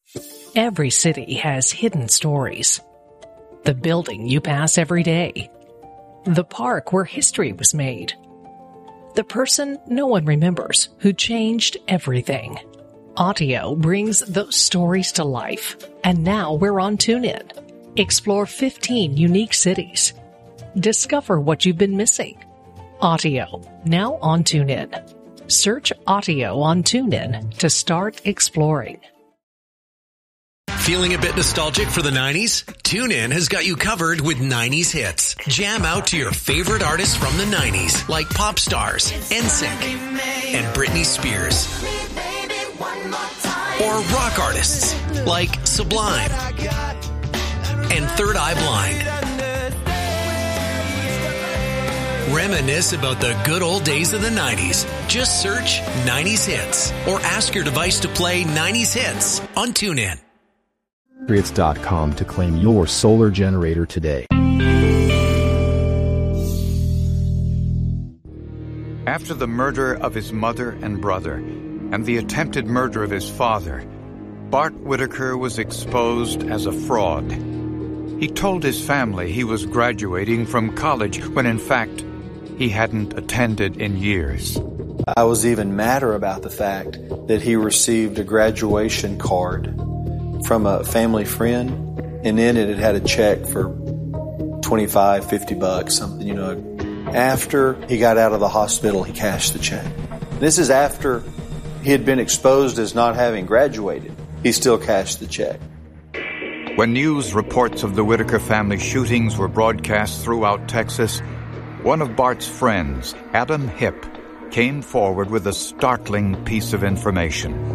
Every city has hidden stories. The building you pass every day. The park where history was made. The person no one remembers who changed everything. Audio brings those stories to life. And now we're on TuneIn. Explore 15 unique cities. Discover what you've been missing. Audio, now on TuneIn. Search Audio on TuneIn to start exploring. Feeling a bit nostalgic for the 90s? TuneIn has got you covered with 90s hits. Jam out to your favorite artists from the 90s, like pop stars, NSYNC, and Britney Spears. Or rock artists, like Sublime and Third Eye Blind. Reminisce about the good old days of the 90s. Just search 90s hits or ask your device to play 90s hits on TuneIn. Patriots.com to claim your solar generator today. After the murder of his mother and brother and the attempted murder of his father, Bart Whitaker was exposed as a fraud. He told his family he was graduating from college when in fact he hadn't attended in years. I was even madder about the fact that he received a graduation card from a family friend, and in it had a check for $25, $50, something, After he got out of the hospital, he cashed the check. This is after he had been exposed as not having graduated. He still cashed the check. When news reports of the Whitaker family shootings were broadcast throughout Texas, one of Bart's friends, Adam Hipp, came forward with a startling piece of information.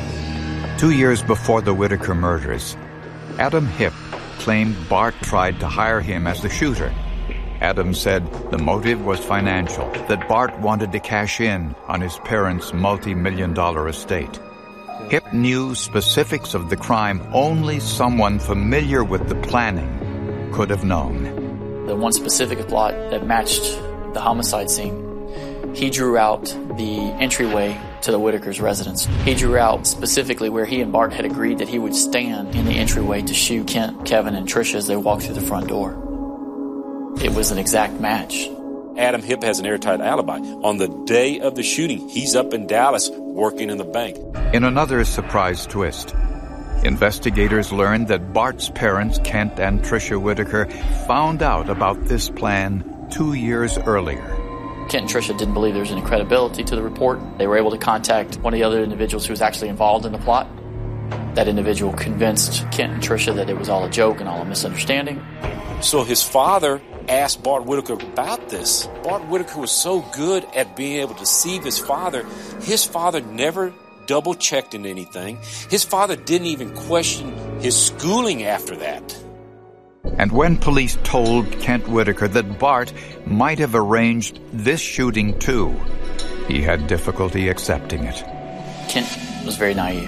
2 years before the Whitaker murders, Adam Hipp claimed Bart tried to hire him as the shooter. Adam said the motive was financial, that Bart wanted to cash in on his parents' multi-million-dollar estate. Hipp knew specifics of the crime only someone familiar with the planning could have known. The one specific plot that matched the homicide scene, he drew out the entryway to the Whitaker's residence. He drew out specifically where he and Bart had agreed that he would stand in the entryway to shoot Kent, Kevin, and Tricia as they walked through the front door. It was an exact match. Adam Hipp has an airtight alibi. On the day of the shooting, he's up in Dallas working in the bank. In another surprise twist, investigators learned that Bart's parents, Kent and Tricia Whitaker, found out about this plan 2 years earlier. Kent and Tricia didn't believe there was any credibility to the report. They were able to contact one of the other individuals who was actually involved in the plot. That individual convinced Kent and Tricia that it was all a joke and all a misunderstanding. So his father asked Bart Whitaker about this. Bart Whitaker was so good at being able to deceive his father never double-checked in anything. His father didn't even question his schooling after that. And when police told Kent Whitaker that Bart might have arranged this shooting too, he had difficulty accepting it. Kent was very naive.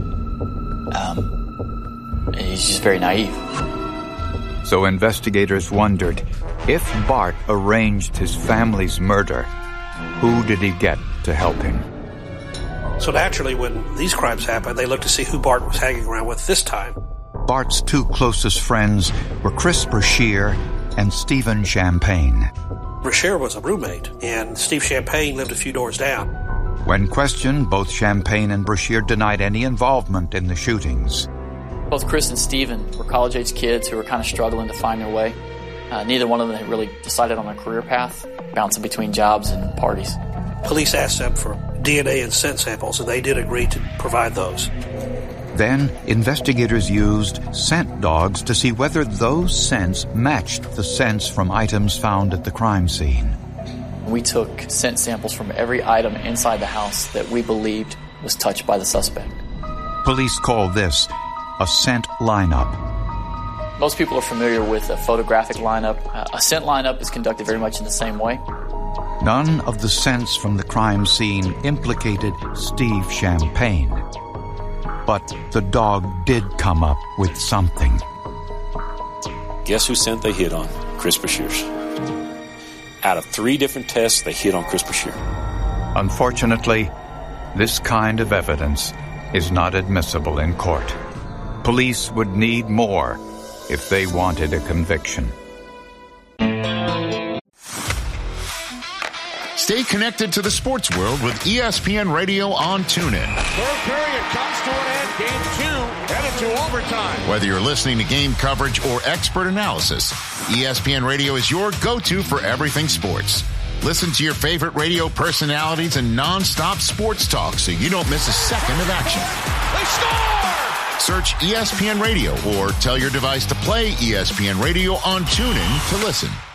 He's just very naive. So investigators wondered, if Bart arranged his family's murder, who did he get to help him? So naturally, when these crimes happened, they looked to see who Bart was hanging around with this time. Bart's two closest friends were Chris Brashear and Stephen Champagne. Brashear was a roommate, and Steve Champagne lived a few doors down. When questioned, both Champagne and Brashear denied any involvement in the shootings. Both Chris and Stephen were college-age kids who were kind of struggling to find their way. Neither one of them had really decided on a career path, bouncing between jobs and parties. Police asked them for DNA and scent samples, and they did agree to provide those. Then, investigators used scent dogs to see whether those scents matched the scents from items found at the crime scene. We took scent samples from every item inside the house that we believed was touched by the suspect. Police call this a scent lineup. Most people are familiar with a photographic lineup. A scent lineup is conducted very much in the same way. None of the scents from the crime scene implicated Steve Champagne. But the dog did come up with something. Guess whose scent they hit on? Chris Brashear's. Out of 3 different tests, they hit on Chris Brashear. Unfortunately, this kind of evidence is not admissible in court. Police would need more if they wanted a conviction. Stay connected to the sports world with ESPN Radio on TuneIn. Third period comes to an end. Game 2 headed to overtime. Whether you're listening to game coverage or expert analysis, ESPN Radio is your go-to for everything sports. Listen to your favorite radio personalities and non-stop sports talk so you don't miss a second of action. They score! Search ESPN Radio or tell your device to play ESPN Radio on TuneIn to listen.